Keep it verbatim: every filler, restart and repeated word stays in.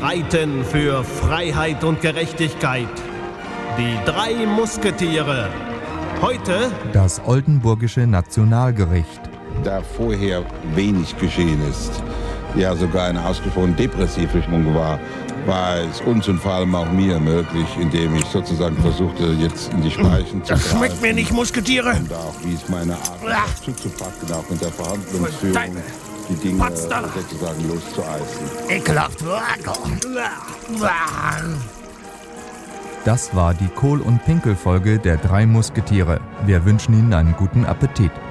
streiten für Freiheit und Gerechtigkeit. Die drei Musketiere. Heute das oldenburgische Nationalgericht. Da vorher wenig geschehen ist, ja sogar eine ausgesprochen depressive Stimmung war, war es uns und vor allem auch mir möglich, indem ich sozusagen versuchte, jetzt in die Speichen zu das greifen. schmeckt mir nicht, Musketiere. Und auch, wie es meine Art zuzupacken, auch mit der Verhandlungsführung, die Dinge sozusagen loszueisen. Ekelhaft. Das war die Kohl- und Pinkel-Folge der drei Musketiere. Wir wünschen Ihnen einen guten Appetit.